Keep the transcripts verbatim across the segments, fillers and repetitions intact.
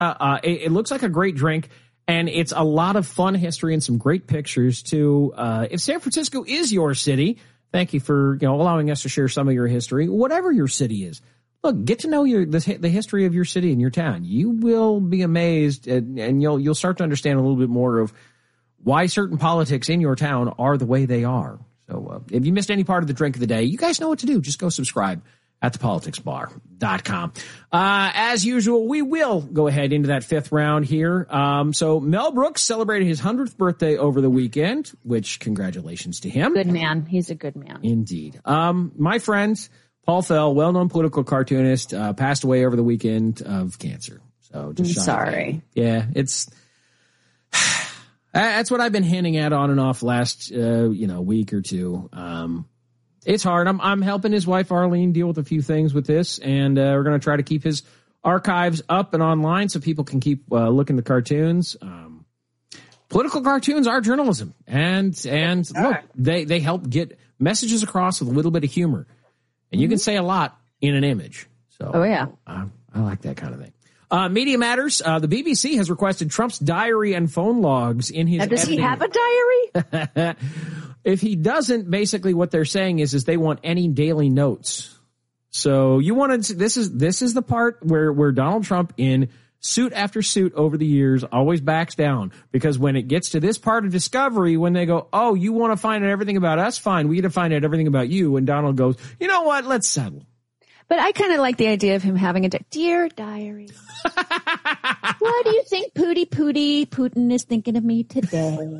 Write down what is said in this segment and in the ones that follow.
Uh, it, it looks like a great drink, and it's a lot of fun history and some great pictures too. Uh, if San Francisco is your city, thank you for you know allowing us to share some of your history. Whatever your city is, look, get to know your the, the history of your city and your town. You will be amazed, and, and you'll you'll start to understand a little bit more of why certain politics in your town are the way they are. So uh, if you missed any part of the drink of the day, you guys know what to do. Just go subscribe at the politics bar dot com. Uh, as usual, we will go ahead into that fifth round here. Um, so Mel Brooks celebrated his hundredth birthday over the weekend, which congratulations to him. Good man. He's a good man. Indeed. Um, my friends, Paul Fell, well-known political cartoonist, uh, passed away over the weekend of cancer. So just I'm sorry. Yeah, it's that's what I've been hinting at on and off last uh, you know week or two. Um, It's hard. I'm I'm helping his wife Arlene deal with a few things with this, and uh, we're going to try to keep his archives up and online so people can keep uh, looking at the cartoons. Um, political cartoons are journalism, and and look, they they help get messages across with a little bit of humor, and you mm-hmm. can say a lot in an image. So, oh yeah, I, I like that kind of thing. Uh, Media Matters. Uh, the B B C has requested Trump's diary and phone logs in his. Now, does editing. he have a diary? If he doesn't, basically what they're saying is, is they want any daily notes. So you wanted to, this is this is the part where where Donald Trump, in suit after suit over the years, always backs down, because when it gets to this part of discovery, when they go, oh, you want to find out everything about us? Fine, we get to find out everything about you. And Donald goes, you know what? Let's settle. But I kind of like the idea of him having a di- dear diary. What do you think, Pootie Pootie? Putin is thinking of me today.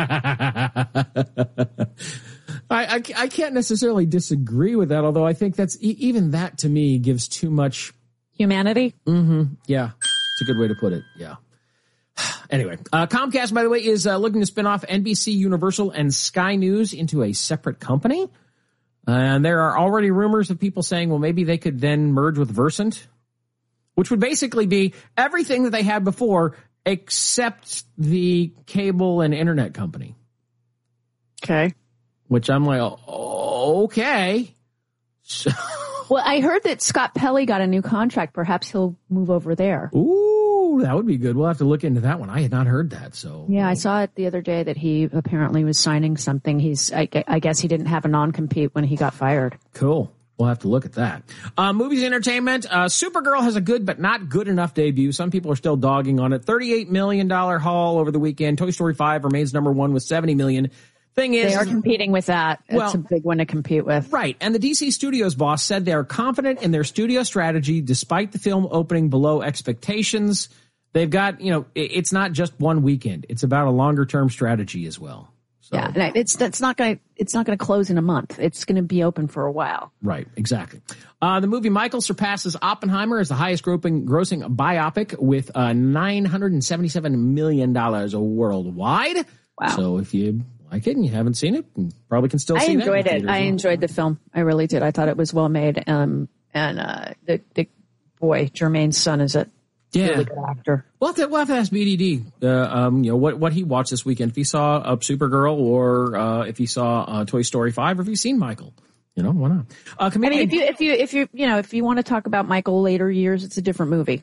I, I, I can't necessarily disagree with that, although I think that's e- even that to me gives too much humanity. Mm-hmm. Yeah, it's a good way to put it. Yeah. Anyway, uh, Comcast, by the way, is uh, looking to spin off N B C, Universal, and Sky News into a separate company. And there are already rumors of people saying, well, maybe they could then merge with Versant, which would basically be everything that they had before except the cable and internet company. Okay. Which I'm like, oh, okay. So. Well, I heard that Scott Pelley got a new contract. Perhaps he'll move over there. Ooh, that would be good. We'll have to look into that one. I had not heard that. So yeah, I saw it the other day that he apparently was signing something. He's, I, I guess he didn't have a non-compete when he got fired. Cool. We'll have to look at that. Uh, movies, entertainment. Uh, Supergirl has a good but not good enough debut. Some people are still dogging on it. thirty-eight million dollars haul over the weekend. Toy Story five remains number one with seventy million dollars. Thing is, they are competing with that. It's well, a big one to compete with. Right. And the D C Studios boss said they are confident in their studio strategy despite the film opening below expectations. They've got, you know, it's not just one weekend. It's about a longer term strategy as well. So. Yeah, it's that's not going to it's not going to close in a month. It's going to be open for a while. Right, exactly. Uh, the movie Michael surpasses Oppenheimer as the highest grossing, grossing biopic with uh, nine hundred seventy-seven million dollars worldwide. Wow. So if you like it and you haven't seen it, you probably can still I see it. I enjoyed it. I enjoyed the film. I really did. I thought it was well made. Um, and uh, the, the boy, Jermaine's son, is a yeah. really good actor. We'll have to, we'll have to ask B D D, uh, um, you know, what, what he watched this weekend. If he saw uh, Supergirl or uh, if he saw uh, Toy Story five, or if he's seen Michael. You know, why not? Uh, comedian- I mean, if you, if you, if you, you know, if you want to talk about Michael later years, it's a different movie.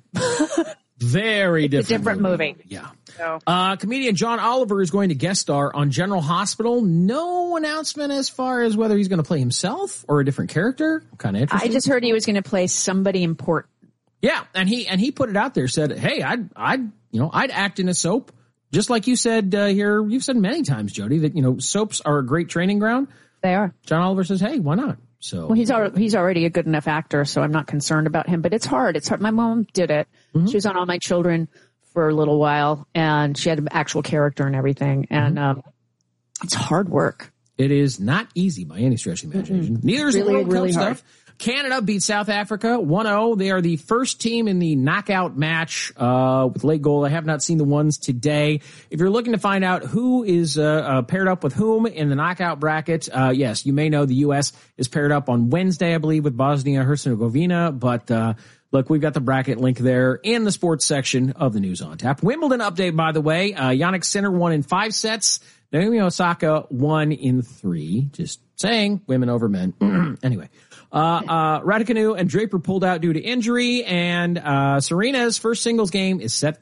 Very different. It's a different movie. movie. Yeah. So. Uh, comedian John Oliver is going to guest star on General Hospital. No announcement as far as whether he's going to play himself or a different character. Kind of interesting. I just heard he was going to play somebody important. Yeah, and he and he put it out there. Said, "Hey, I'd I'd you know I'd act in a soap, just like you said uh, here. You've said many times, Jody, that you know soaps are a great training ground. They are." John Oliver says, "Hey, why not?" So well, he's already, he's already a good enough actor, so I'm not concerned about him. But it's hard. It's hard. My mom did it. Mm-hmm. She was on All My Children for a little while, and she had an actual character and everything. And mm-hmm. um, it's hard work. It is not easy by any stretch of the imagination. Mm-hmm. Neither is really, the World really Cup hard. stuff. Canada beat South Africa one oh. They are the first team in the knockout match uh, with late goal. I have not seen the ones today. If you're looking to find out who is uh, uh, paired up with whom in the knockout bracket, uh, yes, you may know the U S is paired up on Wednesday, I believe, with Bosnia-Herzegovina. But uh, look, we've got the bracket link there in the sports section of the News on Tap. Wimbledon update, by the way. Uh, Jannik Sinner won in five sets. Naomi Osaka won in three. Just saying, women over men. Anyway. Uh, uh, Raducanu and Draper pulled out due to injury, and uh, Serena's first singles game is set